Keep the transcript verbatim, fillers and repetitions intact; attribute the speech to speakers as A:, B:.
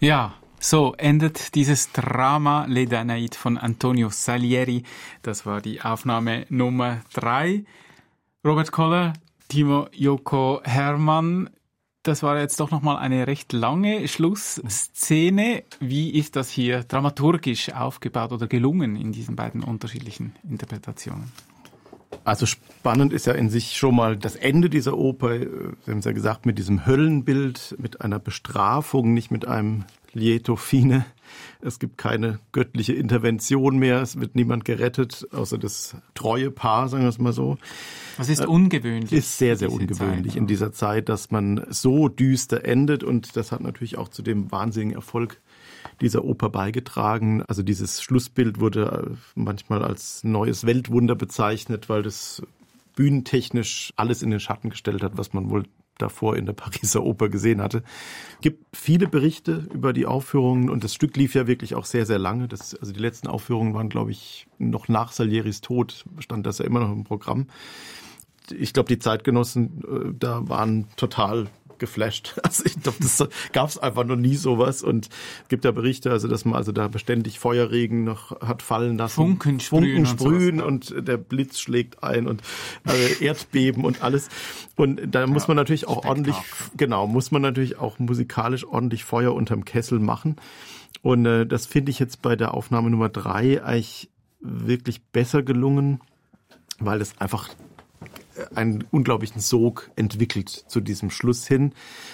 A: Ja, so endet dieses Drama Les Danaïdes von Antonio Salieri. Das war die Aufnahme Nummer drei. Robert Koller, Timo Joko Hermann, das war jetzt doch nochmal eine recht lange Schlussszene. Wie ist das hier dramaturgisch aufgebaut oder gelungen in diesen beiden unterschiedlichen Interpretationen?
B: Also spannend ist ja in sich schon mal das Ende dieser Oper. Sie haben es ja gesagt, mit diesem Höllenbild, mit einer Bestrafung, nicht mit einem Lieto fine. Es gibt keine göttliche Intervention mehr. Es wird niemand gerettet, außer das treue Paar, sagen wir es mal so.
A: Das ist ungewöhnlich.
B: Ist sehr, sehr ungewöhnlich Zeit, in dieser Zeit, dass man so düster endet. Und das hat natürlich auch zu dem wahnsinnigen Erfolg dieser Oper beigetragen. Also dieses Schlussbild wurde manchmal als neues Weltwunder bezeichnet, weil das bühnentechnisch alles in den Schatten gestellt hat, was man wohl davor in der Pariser Oper gesehen hatte. Es gibt viele Berichte über die Aufführungen und das Stück lief ja wirklich auch sehr, sehr lange. Das, also die letzten Aufführungen waren, glaube ich, noch nach Salieris Tod, stand das ja immer noch im Programm. Ich glaube, die Zeitgenossen da waren total geflasht. Also ich glaube, das gab es einfach noch nie sowas. Und es gibt ja Berichte, also dass man also da beständig Feuerregen noch hat fallen lassen.
A: Funken sprühen,
B: Funken sprühen und, und der Blitz schlägt ein und also Erdbeben und alles. Und da muss man natürlich auch ordentlich, genau, muss man natürlich auch musikalisch ordentlich Feuer unterm Kessel machen. Und äh, das finde ich jetzt bei der Aufnahme Nummer drei eigentlich wirklich besser gelungen, weil es einfach einen unglaublichen Sog entwickelt zu diesem Schluss hin.